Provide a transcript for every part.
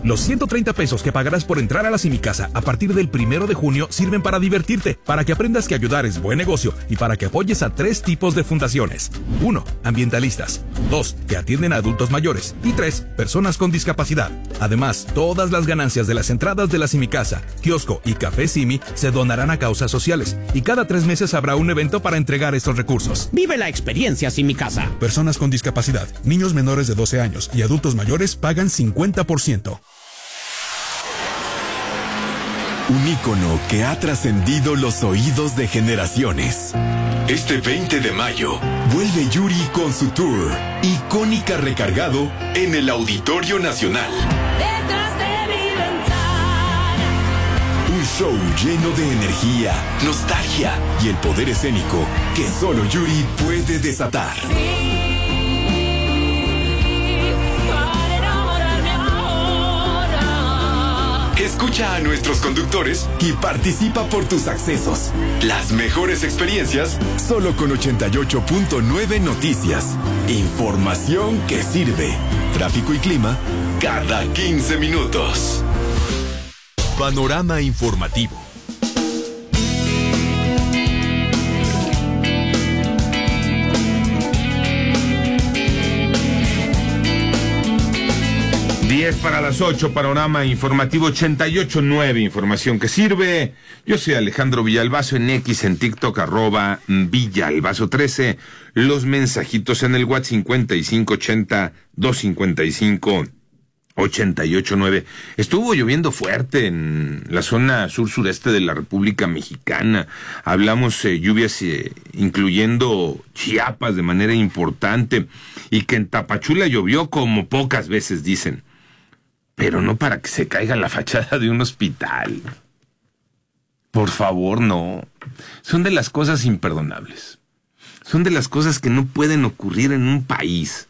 Los 130 pesos que pagarás por entrar a la Simicasa a partir del 1 de junio sirven para divertirte, para que aprendas que ayudar es buen negocio y para que apoyes a 3 tipos de fundaciones. 1. Ambientalistas. 2. Que atienden a adultos mayores. Y 3. Personas con discapacidad. Además, todas las ganancias de las entradas de la Simicasa, kiosco y café Simi se donarán a causas sociales. Y cada 3 meses habrá un evento para entregar estos recursos. Vive la experiencia Simicasa. Personas con discapacidad, niños menores de 12 años y adultos mayores pagan 50%. Un ícono que ha trascendido los oídos de generaciones. Este 20 de mayo, vuelve Yuri con su tour, Icónica Recargado, en el Auditorio Nacional. Detrás de mi ventana. Un show lleno de energía, nostalgia y el poder escénico que solo Yuri puede desatar. Sí, para enamorarme ahora. Escucha a nuestros conductores y participa por tus accesos. Las mejores experiencias solo con 88.9 Noticias. Información que sirve. Tráfico y clima cada 15 minutos. Panorama informativo. Para las 8, panorama informativo 88.9, información que sirve. Yo soy Alejandro Villalbazo en X, en TikTok, @Villalbazo13. Los mensajitos en el WhatsApp 5580-255-889. Estuvo lloviendo fuerte en la zona sur-sureste de la República Mexicana. Hablamos lluvias incluyendo Chiapas de manera importante, y que en Tapachula llovió como pocas veces, dicen. Pero no para que se caiga la fachada de un hospital. Por favor, no. Son de las cosas imperdonables. Son de las cosas que no pueden ocurrir en un país.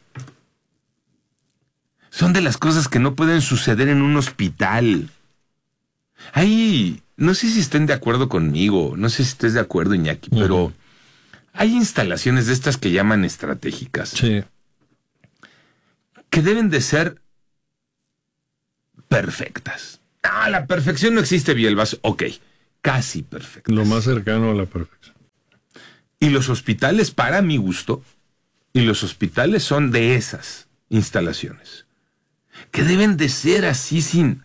Son de las cosas que no pueden suceder en un hospital. Ahí, no sé si estén de acuerdo conmigo, no sé si estés de acuerdo, Iñaki, pero hay instalaciones de estas que llaman estratégicas. Sí. Que deben de ser perfectas. Ah, la perfección no existe, Villalbazo. Ok, casi perfectas. Lo más cercano a la perfección. Y los hospitales, para mi gusto, y los hospitales son de esas instalaciones, que deben de ser así sin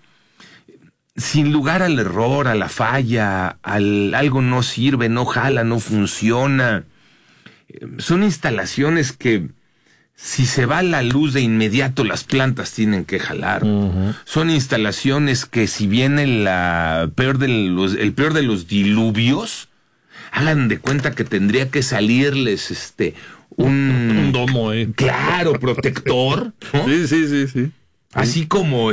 lugar al error, a la falla, algo no sirve, no jala, no funciona. Son instalaciones que si se va la luz de inmediato, las plantas tienen que jalar. Son instalaciones que si viene el peor de los diluvios, hagan de cuenta que tendría que salirles un domo, claro, protector, ¿no? Sí. Así como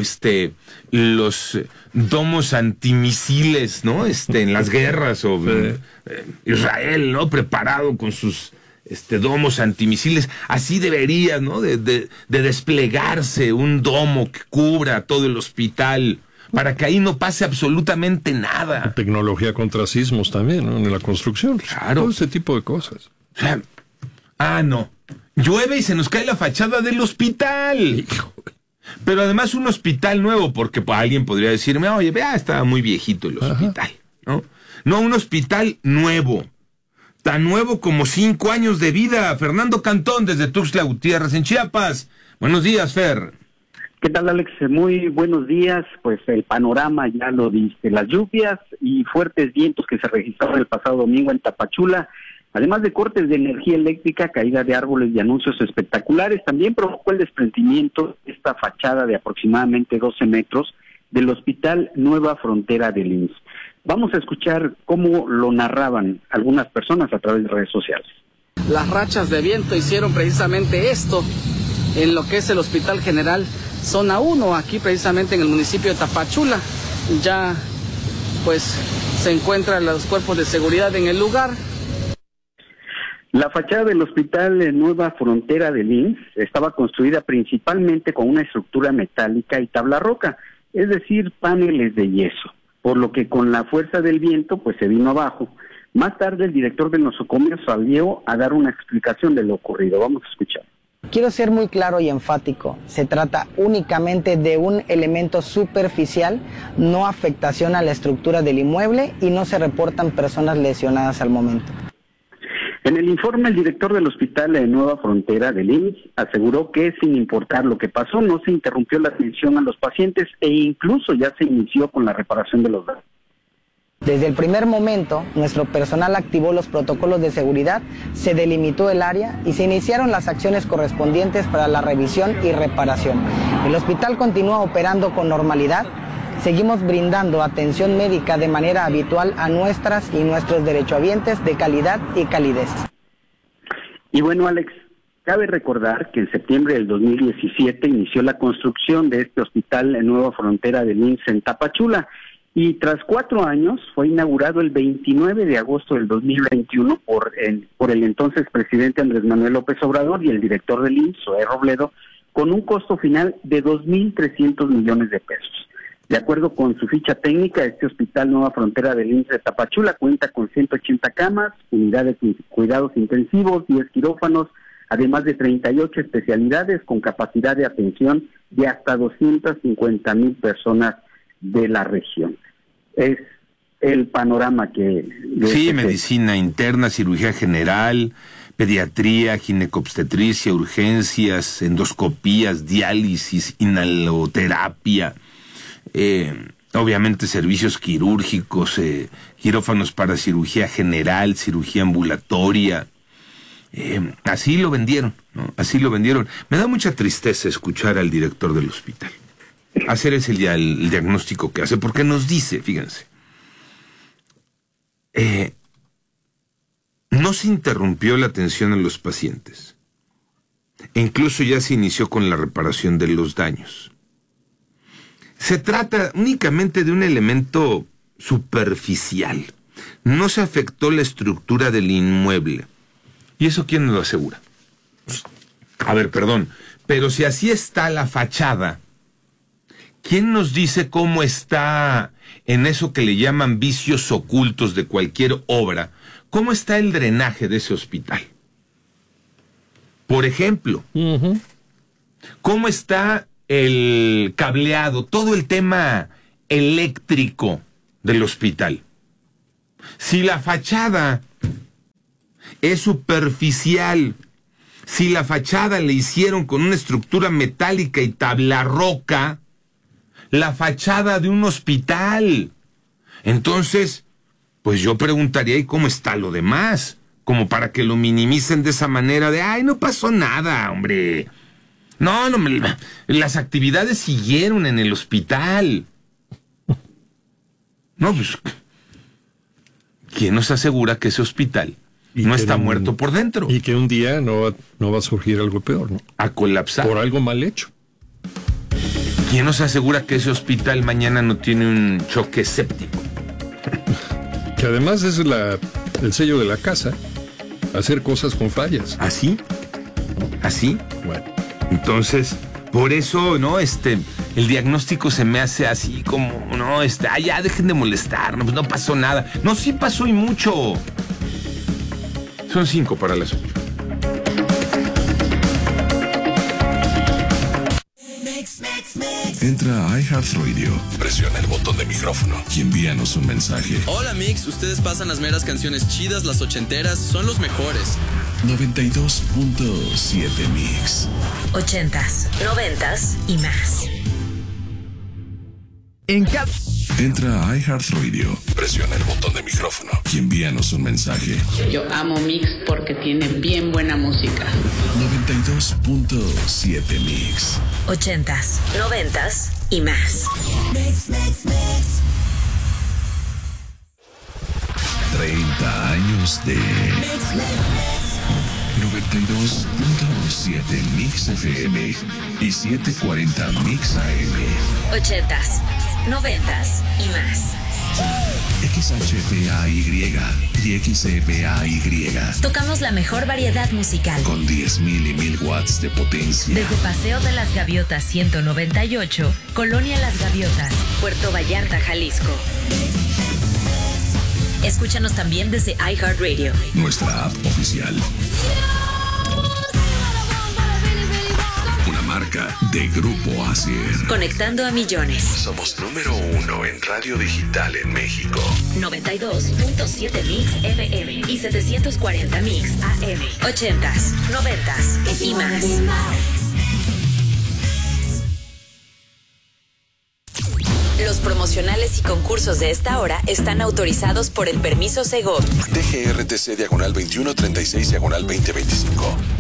los domos antimisiles, ¿no? En las guerras, o Israel, ¿no? Preparado con sus domos antimisiles. Así debería, ¿no? De desplegarse un domo que cubra todo el hospital, para que ahí no pase absolutamente nada. Tecnología contra sismos también, ¿no? En la construcción. Claro. Todo ese tipo de cosas. O sea, no. Llueve y se nos cae la fachada del hospital. Hijo. Pero además un hospital nuevo, porque alguien podría decirme, oye, vea, estaba muy viejito el hospital, ¿no? No, un hospital nuevo. Tan nuevo como 5 años de vida. Fernando Cantón, desde Tuxtla Gutiérrez, en Chiapas. Buenos días, Fer. ¿Qué tal, Alex? Muy buenos días. Pues el panorama ya lo diste. Las lluvias y fuertes vientos que se registraron el pasado domingo en Tapachula, además de cortes de energía eléctrica, caída de árboles y anuncios espectaculares, también provocó el desprendimiento de esta fachada de aproximadamente 12 metros del Hospital Nueva Frontera del IMSS. Vamos a escuchar cómo lo narraban algunas personas a través de redes sociales. Las rachas de viento hicieron precisamente esto en lo que es el Hospital General Zona 1, aquí precisamente en el municipio de Tapachula. Ya pues se encuentran los cuerpos de seguridad en el lugar. La fachada del Hospital Nueva Frontera del IMSS estaba construida principalmente con una estructura metálica y tabla roca, es decir, paneles de yeso, por lo que con la fuerza del viento pues se vino abajo. Más tarde el director del nosocomio salió a dar una explicación de lo ocurrido. Vamos a escuchar. Quiero ser muy claro y enfático, se trata únicamente de un elemento superficial, no afectación a la estructura del inmueble y no se reportan personas lesionadas al momento. En el informe, el director del Hospital de Nueva Frontera del IMSS aseguró que sin importar lo que pasó, no se interrumpió la atención a los pacientes e incluso ya se inició con la reparación de los daños. Desde el primer momento, nuestro personal activó los protocolos de seguridad, se delimitó el área y se iniciaron las acciones correspondientes para la revisión y reparación. El hospital continúa operando con normalidad. Seguimos brindando atención médica de manera habitual a nuestras y nuestros derechohabientes de calidad y calidez. Y bueno, Alex, cabe recordar que en septiembre del 2017 inició la construcción de este hospital en Nueva Frontera del IMSS en Tapachula. Y tras 4 años fue inaugurado el 29 de agosto del 2021 por el entonces presidente Andrés Manuel López Obrador y el director del IMSS, Zoé Robledo, con un costo final de 2.300 millones de pesos. De acuerdo con su ficha técnica, este hospital Nueva Frontera del IMSS de Tapachula cuenta con 180 camas, unidades de cuidados intensivos, 10 quirófanos, además de 38 especialidades con capacidad de atención de hasta 250,000 personas de la región. Es el panorama que... Sí, medicina interna, cirugía general, pediatría, ginecobstetricia, urgencias, endoscopías, diálisis, inhaloterapia, obviamente servicios quirúrgicos, quirófanos para cirugía general, cirugía ambulatoria. Así lo vendieron, ¿no? Así lo vendieron. Me da mucha tristeza escuchar al director del hospital hacer ese el diagnóstico que hace, porque nos dice, fíjense, no se interrumpió la atención a los pacientes, e incluso ya se inició con la reparación de los daños. Se trata únicamente de un elemento superficial, no se afectó la estructura del inmueble. ¿Y eso quién nos lo asegura? A ver, perdón, pero si así está la fachada, ¿quién nos dice cómo está en eso que le llaman vicios ocultos de cualquier obra? ¿Cómo está el drenaje de ese hospital? Por ejemplo, ¿cómo está el cableado, todo el tema eléctrico del hospital? Si la fachada es superficial, si la fachada le hicieron con una estructura metálica y tabla roca, la fachada de un hospital, entonces, pues yo preguntaría, ¿y cómo está lo demás? Como para que lo minimicen de esa manera de, ay, no pasó nada, hombre. No, las actividades siguieron en el hospital. No, pues, ¿quién nos asegura que ese hospital no está muerto por dentro? Y que un día no va a surgir algo peor, ¿no? A colapsar. Por algo mal hecho. ¿Quién nos asegura que ese hospital mañana no tiene un choque séptico? Que además es el sello de la casa, hacer cosas con fallas. ¿Así? ¿Así? Bueno. Entonces, por eso, ¿no? El diagnóstico se me hace así como, no, ya dejen de molestar, no, pues no pasó nada. No, sí pasó y mucho. Son 5 para las 8. Entra a iHeartRadio, presiona el botón de micrófono y envíanos un mensaje. Hola Mix, ustedes pasan las meras canciones chidas, las ochenteras, son los mejores. 92.7 Mix. 80s, 90s y más. Entra a iHeartRadio, presiona el botón de micrófono y envíanos un mensaje. Yo amo Mix porque tiene bien buena música. 92.7 Mix. 80s, 90s y más. Mix. 30 años de 92.7 Mix FM y 740 Mix AM. 80s, 90s y más. XHPAY y XEPAY. Tocamos la mejor variedad musical. Con 10,000 y 1000 watts de potencia. Desde Paseo de las Gaviotas 198, Colonia Las Gaviotas, Puerto Vallarta, Jalisco. Escúchanos también desde iHeartRadio. Nuestra app oficial. música de Grupo Asier. Conectando a millones. Somos número 1 en radio digital en México. 92.7 Mix FM y 740 Mix AM. 80s, 90s y más. Los promocionales y concursos de esta hora están autorizados por el permiso Segov. DGRTC /2136/2025.